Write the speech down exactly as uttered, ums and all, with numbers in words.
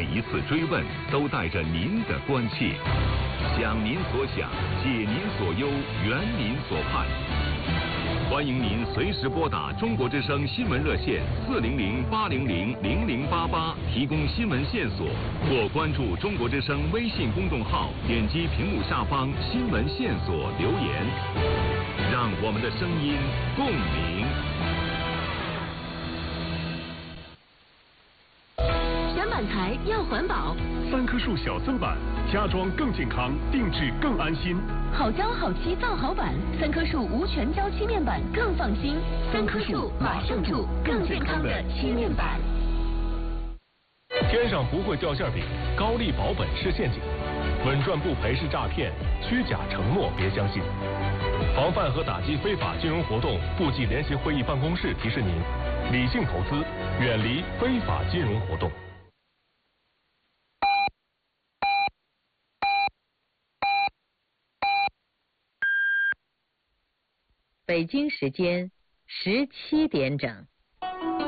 一次追问都带着您的关切，想您所想，解您所忧，圆您所盼。欢迎您随时拨打中国之声新闻热线四零零八零零零零八八提供新闻线索，或关注中国之声微信公众号，点击屏幕下方新闻线索留言，让我们的声音共鸣。 选板材要环保， 三棵树小增板，家装更健康，定制更安心。 好胶好漆造好板，三棵树无全胶漆面板更放心。三棵树马上住更健康的漆面板。 天上不会掉馅饼，高利保本是陷阱，稳赚不赔是诈骗，虚假承诺别相信。防范和打击非法金融活动，部际联席会议办公室提示您：理性投资，远离非法金融活动。 北京时间十七点整。